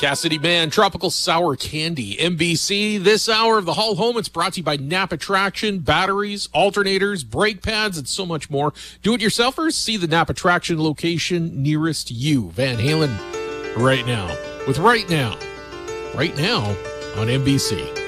Cassidy Band, Tropical Sour Candy, NBC. This hour of the Haul Home, it's brought to you by Napa Traction, batteries, alternators, brake pads, and so much more. Do-it-yourselfers, see the Napa Traction location nearest you. Van Halen, right now. With Right Now on NBC.